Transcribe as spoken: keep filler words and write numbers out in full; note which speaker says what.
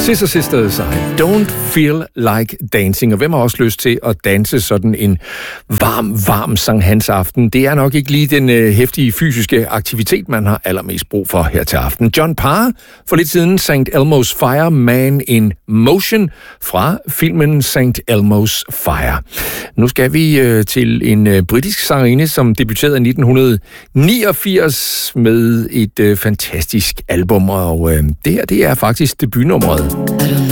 Speaker 1: Sister Sisters, I don't feel like dancing. Og hvem har også lyst til at danse sådan en varm, varm Sankt Hans aften? Det er nok ikke lige den øh, heftige fysiske aktivitet, man har allermest brug for her til aften. John Parr for lidt siden Saint Elmo's Fire, Man in Motion fra filmen Saint Elmo's Fire. Nu skal vi øh, til en øh, britisk sangerinde, som debuterede i nitten niogfirs med et øh, fantastisk album, og øh, det her det er faktisk debutnummeret.